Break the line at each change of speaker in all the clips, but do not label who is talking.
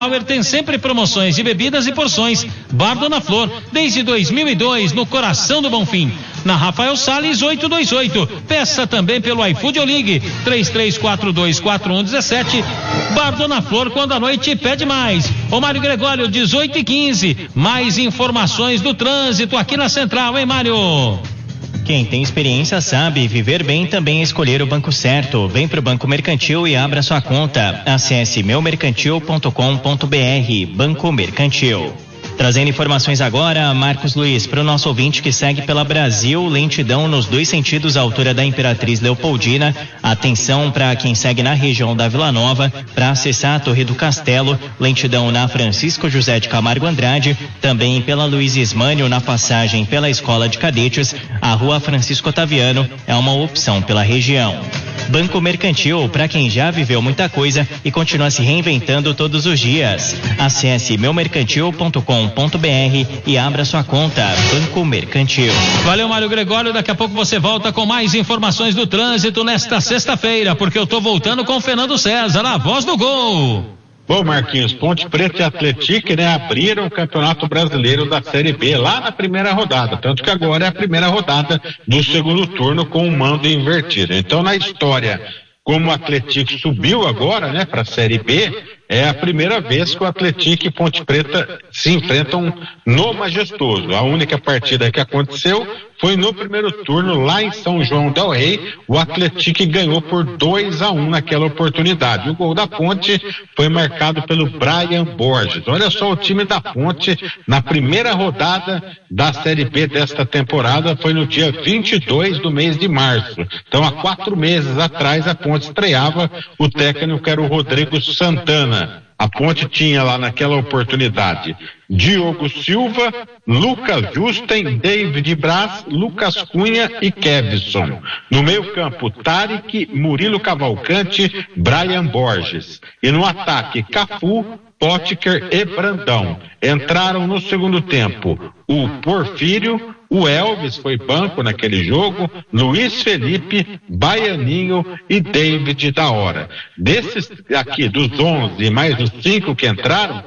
Power tem sempre promoções de bebidas e porções. Bar Dona Flor, desde 2002, no coração do Bonfim. Na Rafael Salles 828. Peça também pelo iFood ou ligue 33424117. Bar Dona Flor, quando a noite pede mais. Ô Mário Gregório, 18h15. Mais informações do trânsito aqui na Central, hein, Mário?
Quem tem experiência sabe viver bem também é escolher o banco certo. Vem pro Banco Mercantil e abra sua conta. Acesse meumercantil.com.br. Banco Mercantil. Trazendo informações agora, Marcos Luiz, para o nosso ouvinte que segue pela Brasil, lentidão nos dois sentidos à altura da Imperatriz Leopoldina. Atenção para quem segue na região da Vila Nova, para acessar a Torre do Castelo, lentidão na Francisco José de Camargo Andrade, também pela Luiz Ismânio na passagem pela Escola de Cadetes. A Rua Francisco Otaviano é uma opção pela região. Banco Mercantil, para quem já viveu muita coisa e continua se reinventando todos os dias. Acesse meumercantil.com.br e abra sua conta. Banco Mercantil.
Valeu, Mário Gregório. Daqui a pouco você volta com mais informações do trânsito nesta sexta-feira, porque eu tô voltando com o Fernando César, a voz do gol.
Bom, Marquinhos, Ponte Preta e Atlético, né, abriram o Campeonato Brasileiro da Série B lá na primeira rodada, tanto que agora é a primeira rodada do segundo turno com o mando invertido. Então, na história, como o Atlético subiu agora, né, para a Série B, é a primeira vez que o Atlético e Ponte Preta se enfrentam no Majestoso. A única partida que aconteceu foi no primeiro turno lá em São João del Rei. O Atlético ganhou por 2-1 naquela oportunidade. O gol da Ponte foi marcado pelo Brian Borges. Olha só, o time da Ponte na primeira rodada da Série B desta temporada foi no dia 22 do mês de março. Então, há 4 meses atrás, a Ponte estreava. O técnico era o Rodrigo Santana. A Ponte tinha lá naquela oportunidade Diogo Silva, Lucas Justen, David Braz, Lucas Cunha e Kevson. No meio campo, Tarek, Murilo Cavalcante, Brian Borges. E no ataque, Cafu, Potker e Brandão. Entraram no segundo tempo o Porfírio, o Elvis foi banco naquele jogo, Luiz Felipe, Baianinho e David da Hora. Desses aqui, dos 11 mais os 5 que entraram,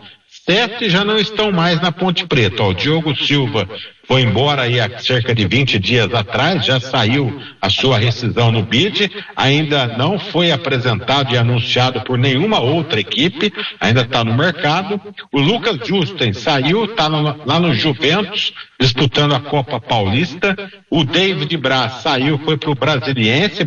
7 já não estão mais na Ponte Preta. Ó, o Diogo Silva foi embora aí há cerca de 20 dias atrás, já saiu a sua rescisão no BID, ainda não foi apresentado e anunciado por nenhuma outra equipe, ainda está no mercado. O Lucas Justen saiu, está lá no Juventus, disputando a Copa Paulista. O David Braz saiu, foi para o Brasiliense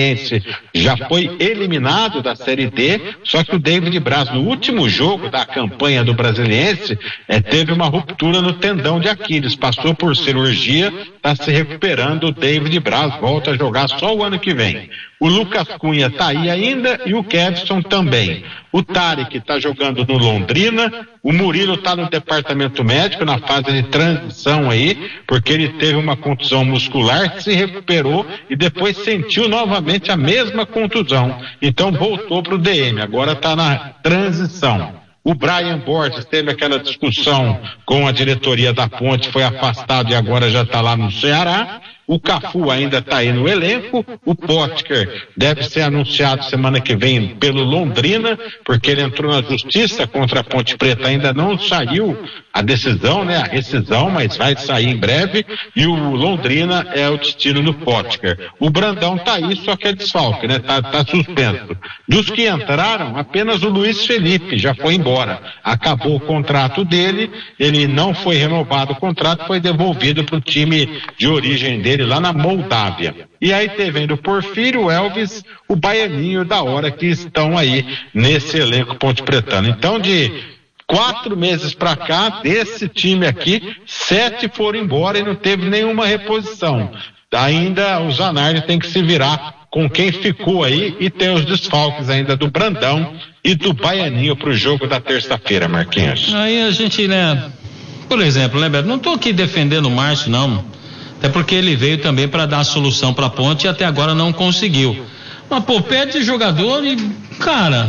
já foi eliminado da Série D, só que o David Braz, no último jogo da campanha do Brasiliense, teve uma ruptura no tendão de Aquiles, passou por cirurgia, está se recuperando. O David Braz volta a jogar só o ano que vem. O Lucas Cunha está aí ainda e o Kevson também. O Tarek está jogando no Londrina, o Murilo está no departamento médico, na fase de transição aí, porque ele teve uma contusão muscular, se recuperou e depois sentiu novamente a mesma contusão. Então voltou para o DM, agora está na transição. O Brian Borges teve aquela discussão com a diretoria da Ponte, foi afastado e agora já está lá no Ceará. O Cafu ainda está aí no elenco. O Potker deve ser anunciado semana que vem pelo Londrina, porque ele entrou na justiça contra a Ponte Preta, ainda não saiu a decisão, né, a rescisão, mas vai sair em breve. E o Londrina é o destino do Potker. O Brandão está aí, só que é desfalque, né, tá suspenso. Dos que entraram, apenas o Luiz Felipe já foi embora. Acabou o contrato dele, ele não foi renovado o contrato, foi devolvido para o time de origem dele lá na Moldávia. E aí teve ainda o Porfírio, o Elvis, o Baianinho da Hora, que estão aí nesse elenco ponte pretano. Então, de 4 meses para cá, desse time aqui, 7 foram embora e não teve nenhuma reposição. Ainda o Zanardi tem que se virar com quem ficou aí, e tem os desfalques ainda do Brandão e do Baianinho para o jogo da terça-feira, Marquinhos.
Aí a gente, né, por exemplo, né, Beto, não estou aqui defendendo o Márcio, não. Até porque ele veio também para dar a solução para a Ponte e até agora não conseguiu. Mas, pô, perde jogador e, cara,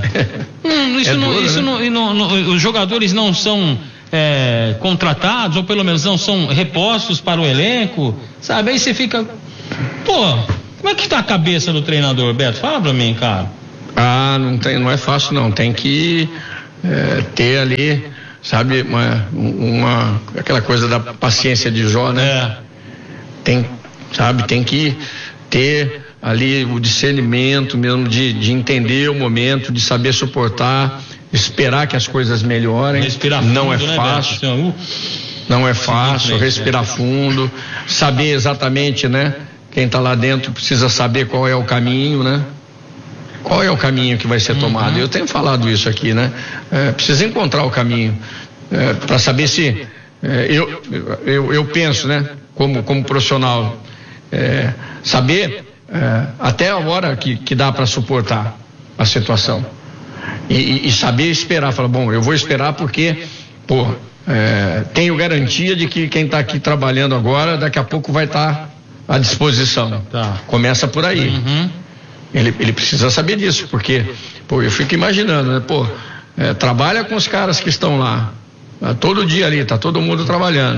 os jogadores não são contratados, ou pelo menos não são repostos para o elenco, sabe? Aí você fica, pô, como é que tá a cabeça do treinador, Beto? Fala pra mim, cara.
Não é fácil não, tem que ter ali, sabe, aquela coisa da paciência de Jó, né? Tem que ter ali o discernimento mesmo de entender o momento, de saber suportar, esperar que as coisas melhorem.
Respirar fundo,
não é fácil. Não é fácil, respirar fundo, saber exatamente, né? Quem está lá dentro precisa saber qual é o caminho, né? Qual é o caminho que vai ser tomado? Eu tenho falado isso aqui, né? Precisa encontrar o caminho para saber se eu penso, né? Como profissional, saber até a hora que dá para suportar a situação e saber esperar. Falar, bom, eu vou esperar porque, tenho garantia de que quem está aqui trabalhando agora, daqui a pouco vai estar à disposição. Começa por aí. Ele precisa saber disso, porque, eu fico imaginando, né? Trabalha com os caras que estão lá, todo dia ali, tá todo mundo trabalhando.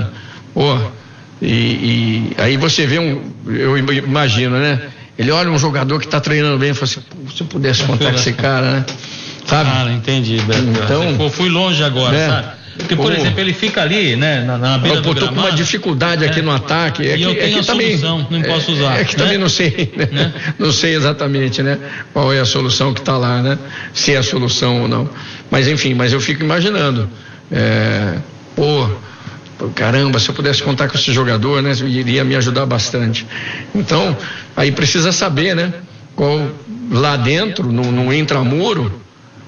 E aí você vê eu imagino, né? Ele olha um jogador que está treinando bem e fala assim, se eu pudesse contar com esse cara, né? Sabe?
Cara, entendi, Beto.
Então,
fui longe agora, sabe? Porque, por exemplo, ele fica ali, né, na beira do gramado.
Eu tô com uma dificuldade aqui no ataque.
E eu tenho a solução, não posso usar.
Também não sei, né? Não sei exatamente, né? Qual é a solução que está lá, né? Se é a solução ou não. Mas enfim, eu fico imaginando. Caramba, se eu pudesse contar com esse jogador, né? Iria me ajudar bastante. Então, aí precisa saber, né? Lá dentro, no intramuro,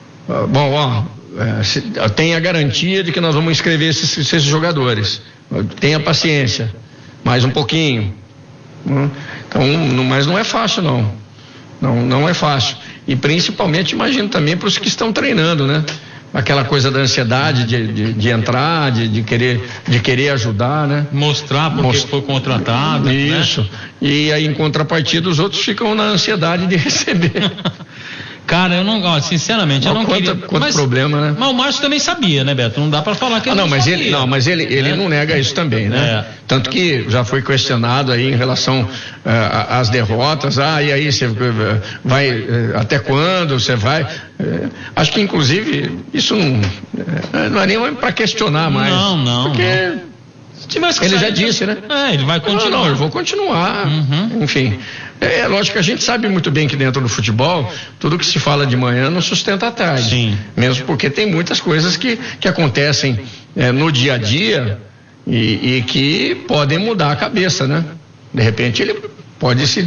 tenha a garantia de que nós vamos inscrever esses jogadores. Tenha paciência, mais um pouquinho. Então, mas não é fácil, não é fácil. E principalmente, imagino também para os que estão treinando, né? Aquela coisa da ansiedade de entrar, de querer ajudar, né?
Mostrar porque foi contratado.
Isso. Né? E aí, em contrapartida, os outros ficam na ansiedade de receber.
Cara, eu não, sinceramente, eu não queria.
Quanto problema, né?
Mas o Márcio também sabia, né, Beto? Não dá pra falar que ele não sabia.
Mas ele não nega isso também, né? Tanto que já foi questionado aí em relação às derrotas. E aí você vai, até quando você vai? Acho que, inclusive, isso não é nem para questionar mais.
Não.
Porque ele já disse, né?
Ele vai continuar.
Não, eu vou continuar. Enfim, é lógico que a gente sabe muito bem que dentro do futebol, tudo que se fala de manhã não sustenta à tarde.
Sim.
Mesmo porque tem muitas coisas que acontecem no dia a dia e que podem mudar a cabeça, né? De repente ele pode se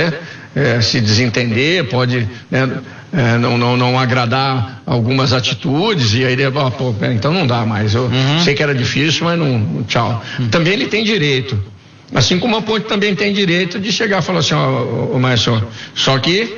desentender, pode não agradar algumas atitudes e aí ele então não dá mais. Eu sei que era difícil, mas não, tchau. Também ele tem direito, assim como a Ponte também tem direito de chegar e falar assim, Márcio, só que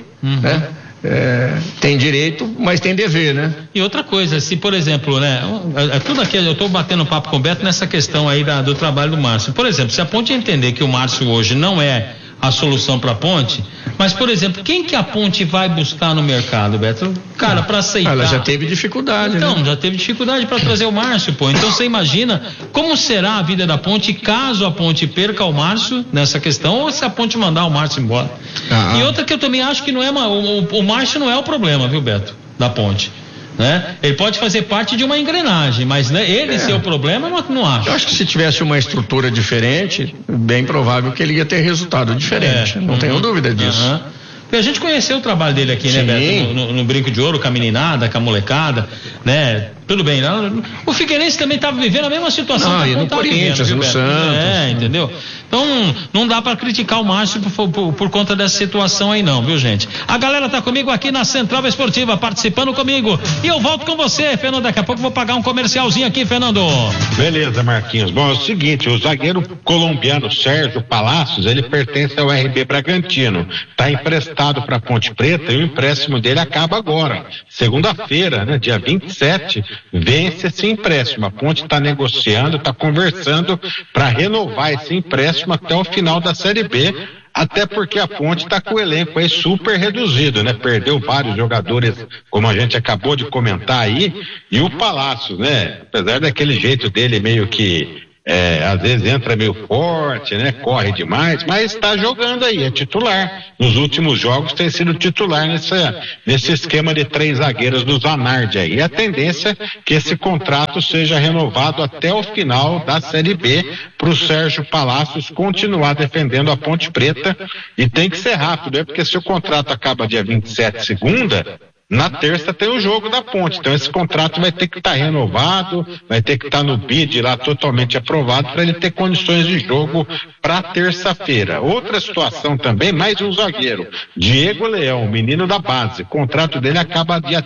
tem direito, mas tem dever, né?
E outra coisa, se por exemplo, né, tudo aqui, eu estou batendo papo com o Beto nessa questão aí do trabalho do Márcio. Por exemplo, se a Ponte entender que o Márcio hoje não é a solução para a Ponte, mas por exemplo, quem que a Ponte vai buscar no mercado, Beto? Cara, para aceitar.
Ela já teve dificuldade,
então, já teve dificuldade para trazer o Márcio, Então você imagina como será a vida da Ponte caso a Ponte perca o Márcio nessa questão ou se a Ponte mandar o Márcio embora. E outra que eu também acho que não é o Márcio não é o problema, viu, Beto? Da Ponte. Né? Ele pode fazer parte de uma engrenagem, mas ele ser o problema, eu não acho.
Eu acho que se tivesse uma estrutura diferente, bem provável que ele ia ter resultado diferente. Não tenho dúvida disso.
A gente conheceu o trabalho dele aqui, né, Beto? No Brinco de Ouro, com a meninada, com a molecada, né? Tudo bem. O Figueirense também estava vivendo a mesma situação.
E no Corinthians, no Santos.
Entendeu? Então, não dá para criticar o Márcio por conta dessa situação aí não, viu, gente? A galera tá comigo aqui na Central Esportiva, participando comigo. E eu volto com você, Fernando. Daqui a pouco vou pagar um comercialzinho aqui, Fernando.
Beleza, Marquinhos. Bom, é o seguinte, o zagueiro colombiano Sérgio Palacios, ele pertence ao RB Bragantino. Tá emprestado para Ponte Preta e o empréstimo dele acaba agora. Segunda-feira, né, dia 27, vence esse empréstimo. A Ponte está negociando, está conversando para renovar esse empréstimo até o final da Série B, até porque a Ponte está com o elenco aí super reduzido, né? Perdeu vários jogadores, como a gente acabou de comentar aí, e o Palacios, né? Apesar daquele jeito dele meio que às vezes entra meio forte, né? Corre demais, mas está jogando aí, é titular. Nos últimos jogos tem sido titular nesse esquema de 3 zagueiros do Zanardi aí. E a tendência é que esse contrato seja renovado até o final da Série B para o Sérgio Palácios continuar defendendo a Ponte Preta, e tem que ser rápido, porque se o contrato acaba dia 27, segunda, na terça tem o jogo da Ponte, então esse contrato vai ter que estar renovado, vai ter que estar no BID lá totalmente aprovado para ele ter condições de jogo para terça-feira. Outra situação também, mais um zagueiro, Diego Leão, menino da base, o contrato dele acaba dia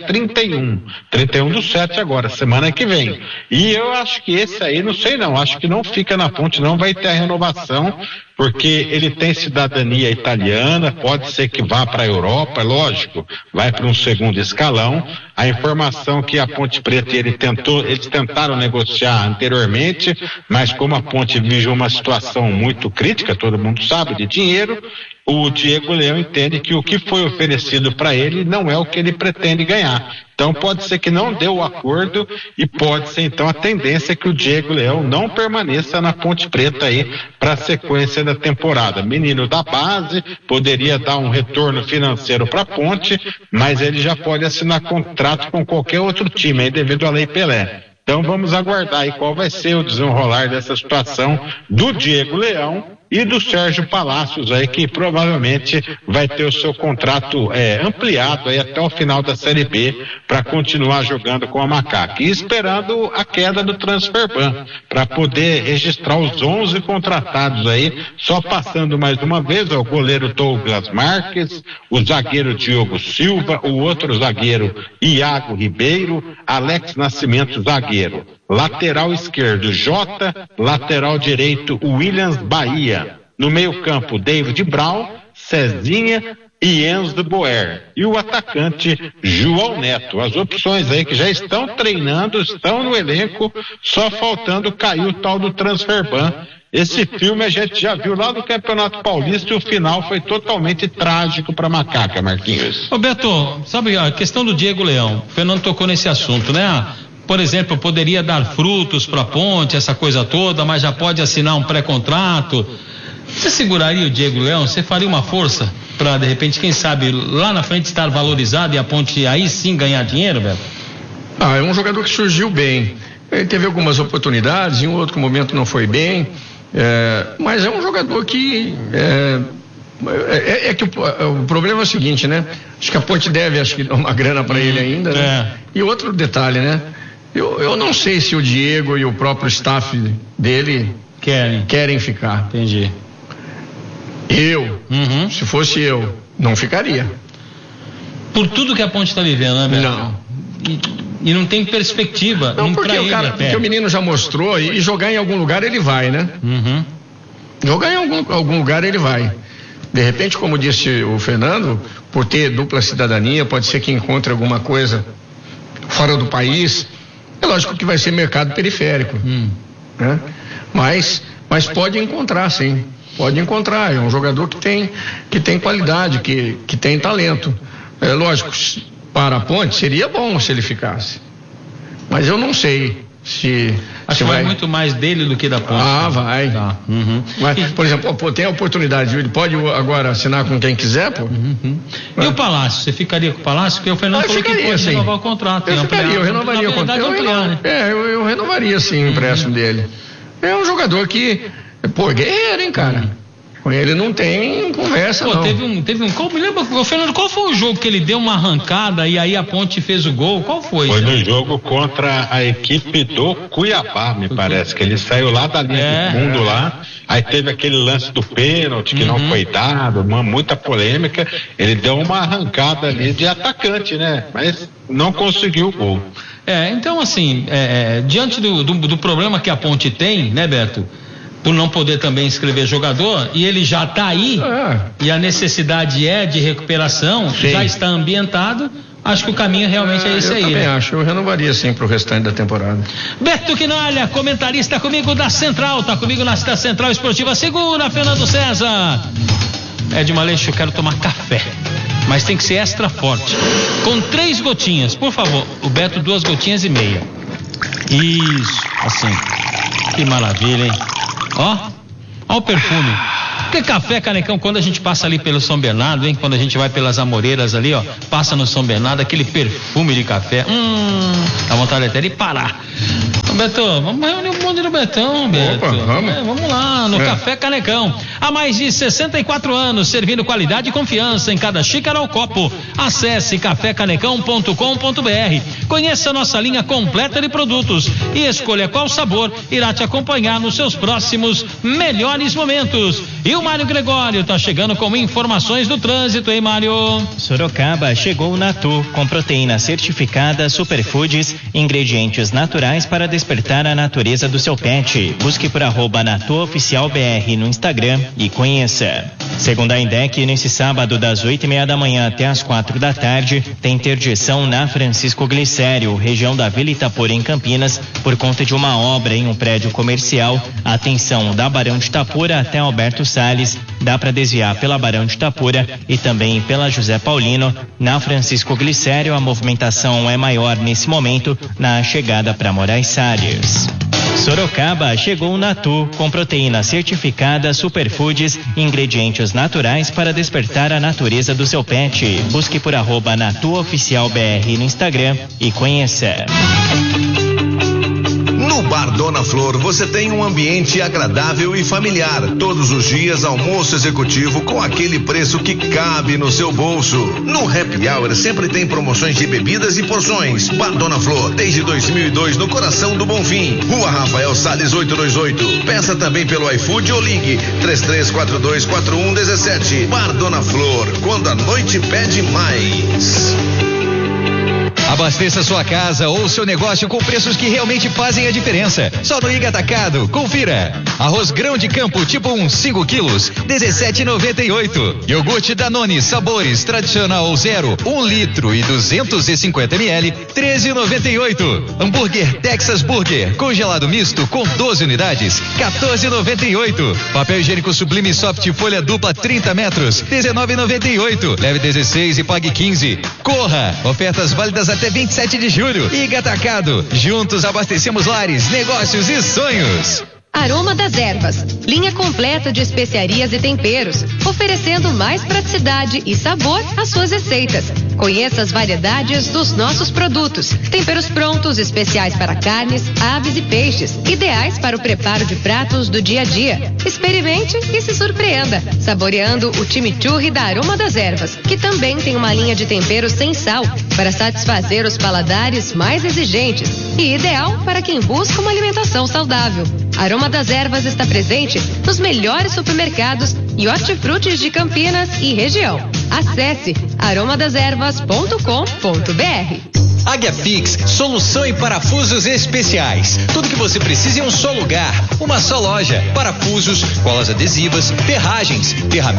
31/7 agora, semana que vem. E eu acho que esse aí, não sei não, acho que não fica na Ponte não, vai ter a renovação, porque ele tem cidadania italiana, pode ser que vá para a Europa, lógico, vai para um segundo escalão. A informação que a Ponte Preta eles tentaram negociar anteriormente, mas como a Ponte vive uma situação muito crítica, todo mundo sabe, de dinheiro, o Diego Leão entende que o que foi oferecido para ele não é o que ele pretende ganhar. Então pode ser que não dê o acordo e pode ser então a tendência que o Diego Leão não permaneça na Ponte Preta aí para a sequência da temporada. Menino da base, poderia dar um retorno financeiro para a Ponte, mas ele já pode assinar contrato com qualquer outro time aí devido à Lei Pelé. Então vamos aguardar aí qual vai ser o desenrolar dessa situação do Diego Leão e do Sérgio Palácios aí, que provavelmente vai ter o seu contrato ampliado aí até o final da Série B para continuar jogando com a Macaca, e esperando a queda do Transferban para poder registrar os 11 contratados aí, só passando mais uma vez o goleiro Douglas Marques, o zagueiro Diogo Silva, o outro zagueiro Iago Ribeiro, Alex Nascimento zagueiro, lateral esquerdo Jota, lateral direito Williams Bahia, no meio campo David Brown, Cezinha e Enzo Boer, e o atacante João Neto. As opções aí que já estão treinando, estão no elenco, só faltando cair o tal do Transferban. Esse filme a gente já viu lá no Campeonato Paulista e o final foi totalmente trágico para Macaca, Marquinhos.
Roberto, sabe a questão do Diego Leão, o Fernando tocou nesse assunto, né? Por exemplo, poderia dar frutos para a Ponte, essa coisa toda, mas já pode assinar um pré-contrato. Você seguraria o Diego Leão? Você faria uma força para, de repente, quem sabe, lá na frente estar valorizado e a Ponte aí sim ganhar dinheiro, velho?
É um jogador que surgiu bem. Ele teve algumas oportunidades, em um outro momento não foi bem, mas é um jogador que que o problema é o seguinte, né? Acho que a Ponte deve, uma grana para ele ainda, né? E outro detalhe, né? Eu não sei se o Diego e o próprio staff dele querem ficar.
Entendi.
Se fosse eu, não ficaria.
Por tudo que a Ponte está vivendo, né, Beto?
Não.
E não tem perspectiva.
Não, porque o menino já mostrou, e jogar em algum lugar ele vai, né? Jogar em algum lugar ele vai. De repente, como disse o Fernando, por ter dupla cidadania, pode ser que encontre alguma coisa fora do país. É lógico que vai ser mercado periférico, né? Mas pode encontrar, sim. Pode encontrar. É um jogador que tem qualidade, que tem talento. É lógico, para a Ponte seria bom se ele ficasse. Mas eu não sei se
vai muito mais dele do que da Ponte.
Vai.
Tá.
Mas, por exemplo, tem a oportunidade, ele pode agora assinar com quem quiser, pô.
E o Palácio? Você ficaria com o Palácio? Porque o Fernando falou que pode renovar o contrato.
Eu renovaria o contrato. Eu renovaria sim o empréstimo dele. É um jogador que, guerreiro, hein, cara? Com ele não tem conversa, não.
Teve um. Me lembra, Fernando, qual foi o jogo que ele deu uma arrancada e aí a Ponte fez o gol? Qual foi?
Foi no jogo contra a equipe do Cuiabá, me parece, que ele saiu lá da linha de fundo lá, aí teve aquele lance do pênalti que não foi dado, muita polêmica, ele deu uma arrancada ali de atacante, né? Mas não conseguiu o gol.
Então assim, diante do problema que a Ponte tem, né, Beto? Por não poder também inscrever jogador, e ele já está aí, e a necessidade é de recuperação, já está ambientado, acho que o caminho realmente é esse aí. Eu também
acho, eu renovaria sim para o restante da temporada.
Beto Quinalha, comentarista comigo da Central, tá comigo na Central Esportiva. Segura, Fernando César. Edmar Aleixo, eu quero tomar café, mas tem que ser extra forte, com 3 gotinhas, por favor. O Beto 2,5 gotinhas. Isso, assim. Que maravilha, hein? Ó o perfume. Porque Café Canecão, quando a gente passa ali pelo São Bernardo, hein? Quando a gente vai pelas Amoreiras ali, ó, passa no São Bernardo, aquele perfume de café. Dá vontade até de parar. Ô, Beto, vamos reunir o bonde do Betão, Beto.
Opa, vamos.
Vamos lá, no Café Canecão. Há mais de 64 anos, servindo qualidade e confiança em cada xícara ou copo. Acesse cafécanecão.com.br. Conheça nossa linha completa de produtos e escolha qual sabor irá te acompanhar nos seus próximos melhores momentos. E o Mário Gregório tá chegando com informações do trânsito, hein, Mário?
Sorocaba chegou o Natu, com proteína certificada, superfoods, ingredientes naturais para despertar a natureza do seu pet. Busque por @NatuOficialBR no Instagram e conheça. Segundo a INDEC, nesse sábado das 8:30 da manhã até as 4 da tarde, tem interdição na Francisco Glicério, região da Vila Itapura, em Campinas, por conta de uma obra em um prédio comercial. Atenção, da Barão de Itapura até Alberto Salles, dá para desviar pela Barão de Itapura e também pela José Paulino. Na Francisco Glicério, a movimentação é maior nesse momento na chegada para Moraes Salles. Sorocaba chegou o Natu, com proteína certificada, superfoods, ingredientes naturais para despertar a natureza do seu pet. Busque por @NatuOficialBR no Instagram e conheça.
No Bar Dona Flor você tem um ambiente agradável e familiar. Todos os dias almoço executivo com aquele preço que cabe no seu bolso. No Happy Hour sempre tem promoções de bebidas e porções. Bar Dona Flor, desde 2002 no coração do Bonfim. Rua Rafael Salles 828. Peça também pelo iFood ou ligue 33424117. Bar Dona Flor, quando a noite pede mais.
Abasteça sua casa ou seu negócio com preços que realmente fazem a diferença. Só no Iga Atacado, confira. Arroz grão de campo tipo 1, 5 quilos, 17,98. Iogurte Danone sabores tradicional 0, 1 litro e 250 ml, 13,98. Hambúrguer Texas Burger congelado misto com 12 unidades, 14,98. Papel higiênico Sublime Soft folha dupla 30 metros, 19,98. Leve 16 e pague 15. Corra! Ofertas válidas até 27 de julho. Iga Atacado. Juntos abastecemos lares, negócios e sonhos.
Aroma das Ervas, linha completa de especiarias e temperos, oferecendo mais praticidade e sabor às suas receitas. Conheça as variedades dos nossos produtos. Temperos prontos, especiais para carnes, aves e peixes, ideais para o preparo de pratos do dia a dia. Experimente e se surpreenda, saboreando o chimichurri da Aroma das Ervas, que também tem uma linha de temperos sem sal, para satisfazer os paladares mais exigentes e ideal para quem busca uma alimentação saudável. Aroma das Ervas está presente nos melhores supermercados e hortifrutis de Campinas e região. Acesse aromadeservas.com.br.
Águia Fix, solução em parafusos especiais. Tudo que você precisa em um só lugar, uma só loja. Parafusos, colas adesivas, ferragens, ferramentas